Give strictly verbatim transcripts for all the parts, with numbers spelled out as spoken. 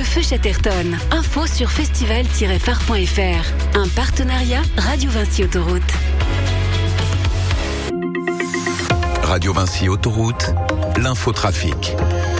Le Feu Chatterton. Info sur festival tiret phare point f r. Un partenariat Radio Vinci Autoroute. Radio Vinci Autoroute, l'infotrafic.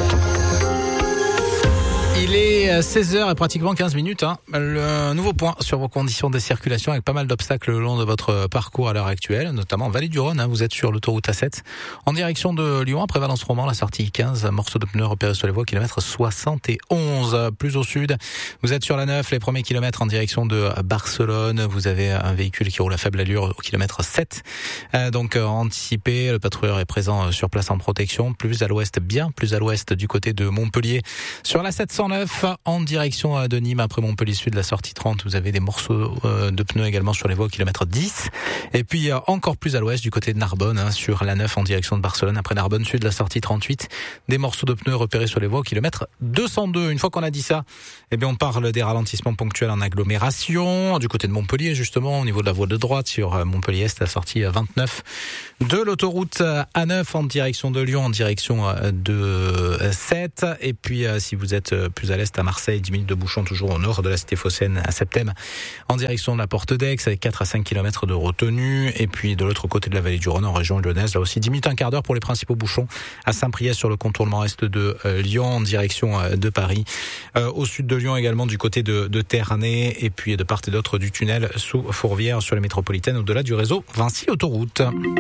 Il est seize heures et pratiquement quinze minutes. Hein. Le nouveau point sur vos conditions de circulation avec pas mal d'obstacles le long de votre parcours à l'heure actuelle, notamment en Vallée du Rhône. Hein. Vous êtes sur l'autoroute A sept en direction de Lyon, après Valence-Roman, la sortie quinze, morceaux de pneus repérés sur les voies, kilomètre soixante et onze. Plus au sud, vous êtes sur la neuf, les premiers kilomètres en direction de Barcelone. Vous avez un véhicule qui roule à faible allure au kilomètre sept. Euh, donc euh, anticipé, le patrouilleur est présent sur place en protection. Plus à l'ouest, bien plus à l'ouest du côté de Montpellier. Sur la sept cent neuf, en direction de Nîmes, après Montpellier Sud, la sortie trente, vous avez des morceaux de pneus également sur les voies au kilomètre dix. Et puis encore plus à l'ouest du côté de Narbonne, hein, sur la neuf en direction de Barcelone, après Narbonne Sud, la sortie trente-huit, des morceaux de pneus repérés sur les voies au kilomètre deux cent deux. Une fois qu'on a dit ça, eh bien on parle des ralentissements ponctuels en agglomération, du côté de Montpellier justement, au niveau de la voie de droite sur Montpellier-Est, la sortie vingt-neuf de l'autoroute A neuf en direction de Lyon, en direction de Sète. Et puis si vous êtes plus à l'est à Marseille, dix minutes de bouchon toujours au nord de la cité phocéenne à Septem, en direction de la Porte d'Aix avec quatre à cinq kilomètres de retenue. Et puis de l'autre côté de la vallée du Rhône, en région lyonnaise, là aussi dix minutes, un quart d'heure pour les principaux bouchons à Saint-Priest sur le contournement est de euh, Lyon en direction euh, de Paris. Euh, au sud de Lyon également du côté de, de Ternay, et puis de part et d'autre du tunnel sous Fourvière sur les métropolitaines au-delà du réseau Vinci Autoroute.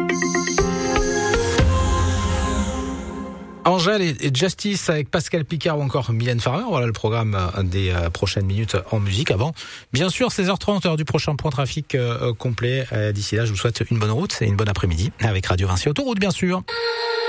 Angèle et Justice avec Pascal Picard ou encore Mylène Farmer. Voilà le programme des prochaines minutes en musique. Avant, bien sûr, seize heures trente, heure du prochain point trafic euh, complet. Euh, d'ici là, je vous souhaite une bonne route et une bonne après-midi avec Radio Vinci Autoroute, bien sûr.